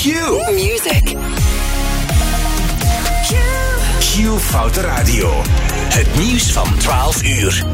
Q Music. Q Foute Radio. Het nieuws van 12 uur.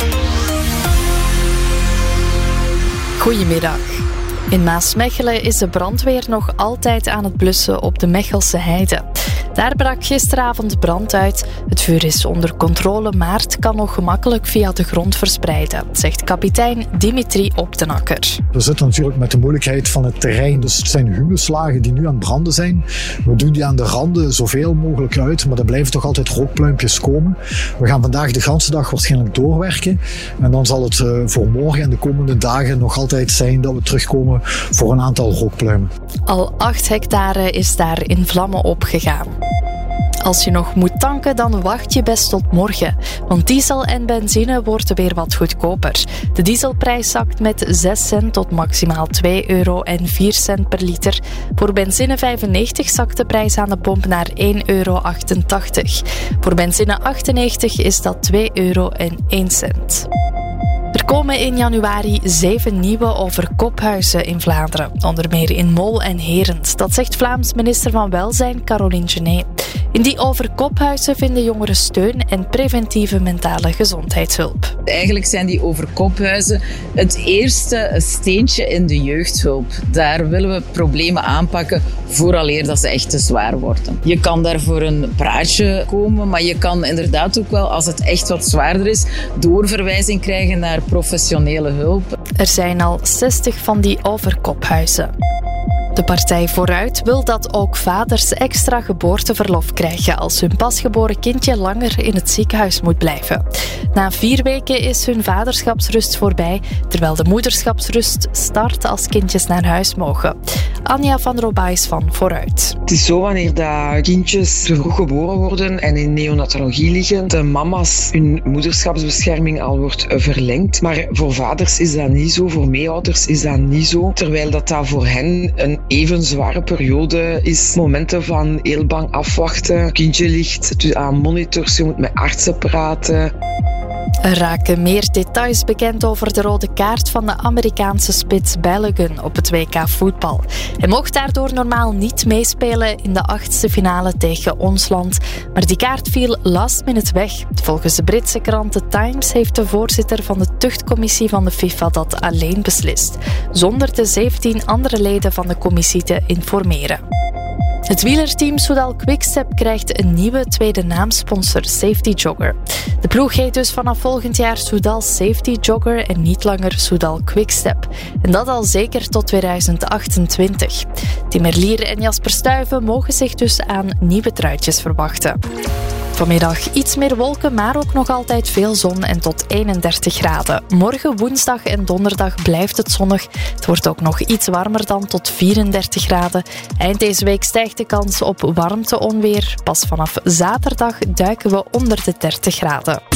Goedemiddag. In Maasmechelen is de brandweer nog altijd aan het blussen op de Mechelse Heide. Daar brak gisteravond brand uit. Het vuur is onder controle, maar het kan nog gemakkelijk via de grond verspreiden, zegt kapitein Dimitri Optenakker. We zitten natuurlijk met de moeilijkheid van het terrein. Dus het zijn humuslagen die nu aan het branden zijn. We doen die aan de randen zoveel mogelijk uit, maar er blijven toch altijd rookpluimpjes komen. We gaan vandaag de ganse dag waarschijnlijk doorwerken. En dan zal het voor morgen en de komende dagen nog altijd zijn dat we terugkomen voor een aantal rookpluimen. Al 8 hectare is daar in vlammen opgegaan. Als je nog moet tanken, dan wacht je best tot morgen. Want diesel en benzine worden weer wat goedkoper. De dieselprijs zakt met 6 cent tot maximaal €2,04 per liter. Voor benzine 95 zakt de prijs aan de pomp naar €1,88. Voor benzine 98 is dat €2,01. Er komen in januari 7 nieuwe overkophuizen in Vlaanderen. Onder meer in Mol en Herent. Dat zegt Vlaams minister van Welzijn Caroline Genet. In die overkophuizen vinden jongeren steun en preventieve mentale gezondheidshulp. Eigenlijk zijn die overkophuizen het eerste steentje in de jeugdhulp. Daar willen we problemen aanpakken vooraleer dat ze echt te zwaar worden. Je kan daar voor een praatje komen, maar je kan inderdaad ook wel, als het echt wat zwaarder is, doorverwijzing krijgen naar professionele hulp. Er zijn al 60 van die overkophuizen. De partij Vooruit wil dat ook vaders extra geboorteverlof krijgen als hun pasgeboren kindje langer in het ziekenhuis moet blijven. Na 4 weken is hun vaderschapsrust voorbij, terwijl de moederschapsrust start als kindjes naar huis mogen. Anja van Robais van Vooruit. Het is zo wanneer dat kindjes te vroeg geboren worden en in neonatologie liggen, de mama's hun moederschapsbescherming al wordt verlengd. Maar voor vaders is dat niet zo, voor meeouders is dat niet zo. Terwijl dat voor hen een even zware periode is. Momenten van heel bang afwachten. Kindje ligt aan monitors, je moet met artsen praten. Er raken meer details bekend over de rode kaart van de Amerikaanse spits Balogun op het WK voetbal. Hij mocht daardoor normaal niet meespelen in de 8e finale tegen ons land, maar die kaart viel last minute weg. Volgens de Britse krant The Times heeft de voorzitter van de tuchtcommissie van de FIFA dat alleen beslist, zonder de 17 andere leden van de commissie te informeren. Het wielerteam Soudal Quickstep krijgt een nieuwe tweede naamsponsor, Safety Jogger. De ploeg heet dus vanaf volgend jaar Soudal Safety Jogger en niet langer Soudal Quickstep. En dat al zeker tot 2028. Tim Merlier en Jasper Stuyven mogen zich dus aan nieuwe truitjes verwachten. Vanmiddag iets meer wolken, maar ook nog altijd veel zon en tot 31 graden. Morgen, woensdag en donderdag blijft het zonnig. Het wordt ook nog iets warmer dan tot 34 graden. Eind deze week stijgt de kans op warmteonweer. Pas vanaf zaterdag duiken we onder de 30 graden.